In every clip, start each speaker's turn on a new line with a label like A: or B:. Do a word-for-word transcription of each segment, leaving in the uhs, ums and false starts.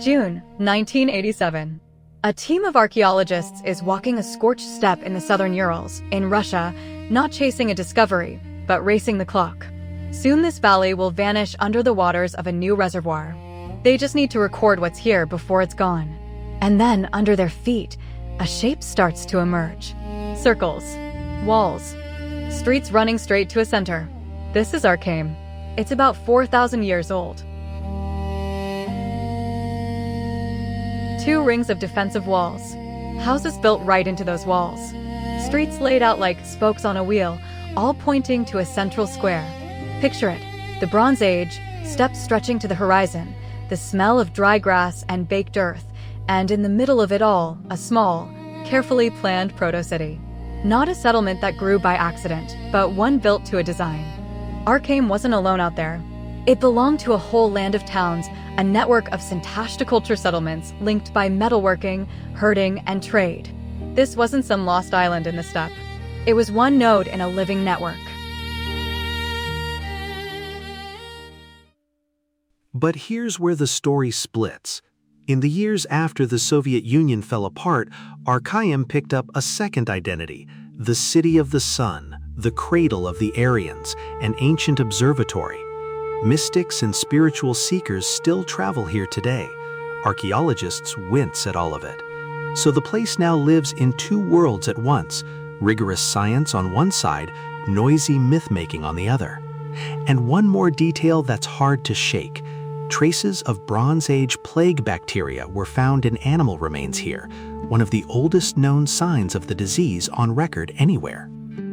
A: June nineteen eighty-seven. A team of archaeologists is walking a scorched steppe in the southern Urals, in Russia, not chasing a discovery, but racing the clock. Soon this valley will vanish under the waters of a new reservoir. They just need to record what's here before it's gone. And then, under their feet, a shape starts to emerge. Circles, walls, streets running straight to a center. This is Arkeim. It's about four thousand years old. Two rings of defensive walls. Houses built right into those walls. Streets laid out like spokes on a wheel, all pointing to a central square. Picture it. The Bronze Age, steps stretching to the horizon, the smell of dry grass and baked earth, and in the middle of it all, a small, carefully planned proto-city. Not a settlement that grew by accident, but one built to a design. Arkeim wasn't alone out there. It belonged to a whole land of towns, a network of Sintashta settlements linked by metalworking, herding, and trade. This wasn't some lost island in the steppe. It was one node in a living network.
B: But here's where the story splits. In the years after the Soviet Union fell apart, Arkeim picked up a second identity, the City of the Sun, the cradle of the Aryans, an ancient observatory. Mystics and spiritual seekers still travel here today. Archaeologists wince at all of it. So the place now lives in two worlds at once, rigorous science on one side, noisy myth-making on the other. And one more detail that's hard to shake. Traces of Bronze Age plague bacteria were found in animal remains here, one of the oldest known signs of the disease on record anywhere.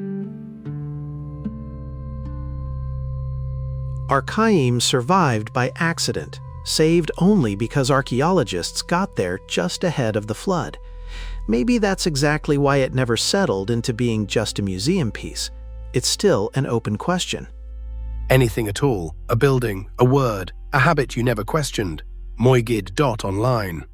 B: Arkeim survived by accident, saved only because archaeologists got there just ahead of the flood. Maybe that's exactly why it never settled into being just a museum piece. It's still an open question.
C: Anything at all, a building, a word, a habit you never questioned. Moigid dot online.